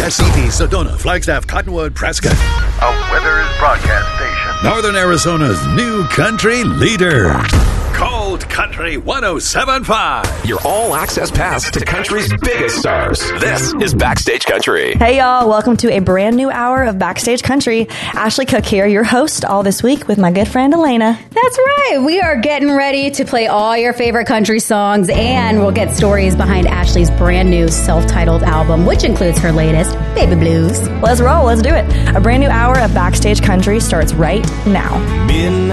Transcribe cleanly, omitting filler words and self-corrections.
Casitas, Sedona, Flagstaff, Cottonwood, Prescott. A Withers broadcast station. Northern Arizona's new country leader. Cold Country 107.5. Your all-access pass to country's biggest stars. This is Backstage Country. Hey, y'all. Welcome to a brand new hour of Backstage Country. Ashley Cook here, your host all this week with my good friend Elena. That's right. We are getting ready to play all your favorite country songs, and we'll get stories behind Ashley's brand new self-titled album, which includes her latest, Baby Blues. Let's roll. Let's do it. A brand new hour of Backstage Country starts right now.